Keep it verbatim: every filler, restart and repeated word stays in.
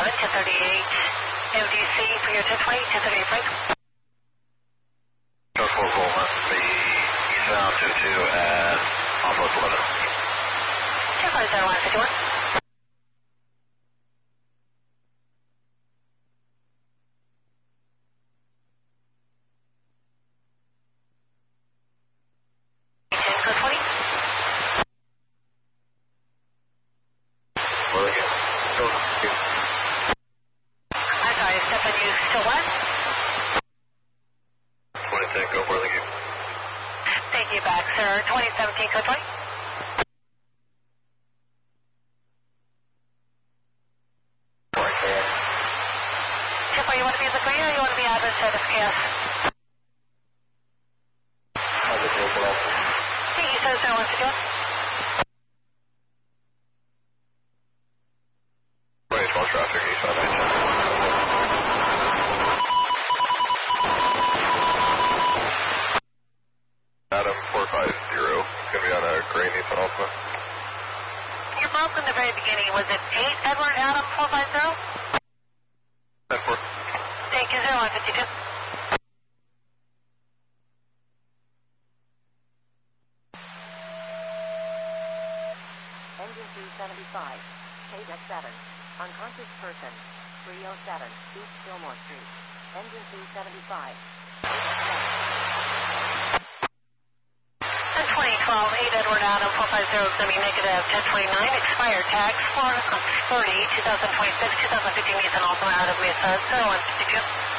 seven, ten thirty-eight M D C for your ten twenty, ten thirty-eight break. Charles four Pullman, the eastbound two two at Alpha eleven. ten forty, zero one fifty-one. twenty seventeen, code twenty. Chip, you want to be in the green or you want to be out of service gas? See, you said zero one fifty one. Wait, small traffic, east on eight ten. Adam four five zero. It's going to be on a gray Nissan Altima. You broke in the very beginning. Was it eight Edward Adam four five zero? ten four. Thank you, zero one fifty-two. Engine two seventy-five, K deck seven, unconscious person, three oh seven, East Fillmore Street. Engine two seventy-five, K deck seven. twenty twelve, eight Edward Adam four five zero is going to be negative ten twenty-nine, expired tags four thirty, twenty twenty-six, twenty fifteen Nissan Altima out of Mesa, zero one fifty-two.